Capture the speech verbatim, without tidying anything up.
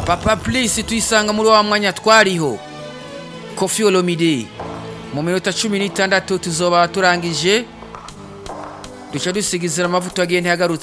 papa please tuyisanga muri wa mwanya twariho Koffi Olomide mu minota cumi n'itandatu tuzoba turangije duca dusigizira amavuta agende yagarutse